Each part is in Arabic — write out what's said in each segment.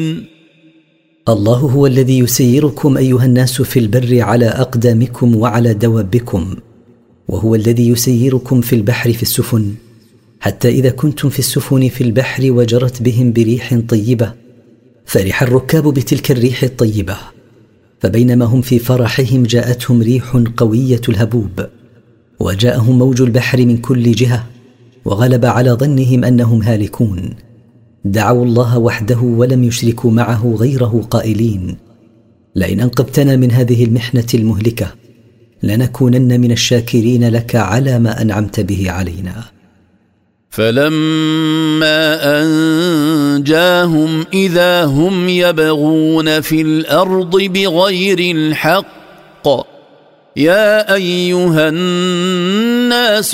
الله هو الذي يسيركم أيها الناس في البر على أقدامكم وعلى دوابكم، وهو الذي يسيركم في البحر في السفن، حتى إذا كنتم في السفن في البحر وجرت بهم بريح طيبة فرح الركاب بتلك الريح الطيبة، فبينما هم في فرحهم جاءتهم ريح قوية الهبوب، وجاءهم موج البحر من كل جهة، وغلب على ظنهم أنهم هالكون. دعوا الله وحده ولم يشركوا معه غيره قائلين: لئن أنقذتنا من هذه المحنة المهلكة لنكونن من الشاكرين لك على ما أنعمت به علينا. فلما أنجاهم إذا هم يبغون في الأرض بغير الحق يا أيها الناس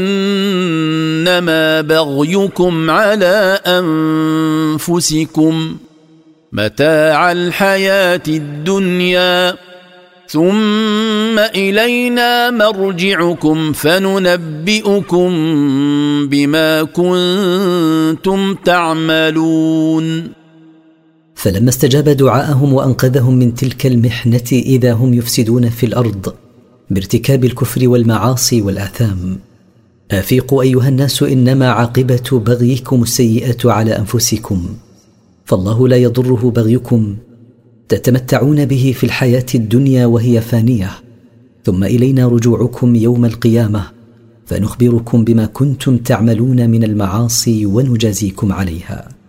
إنما بغيكم على أنفسكم متاع الحياة الدنيا ثم إلينا مرجعكم فننبئكم بما كنتم تعملون. فلما استجاب دعاءهم وأنقذهم من تلك المحنة إذا هم يفسدون في الأرض بارتكاب الكفر والمعاصي والآثام. أفيقوا أيها الناس، إنما عاقبة بغيكم السيئة على أنفسكم، فالله لا يضره بغيكم، تتمتعون به في الحياة الدنيا وهي فانية، ثم إلينا رجوعكم يوم القيامة فنخبركم بما كنتم تعملون من المعاصي ونجازيكم عليها.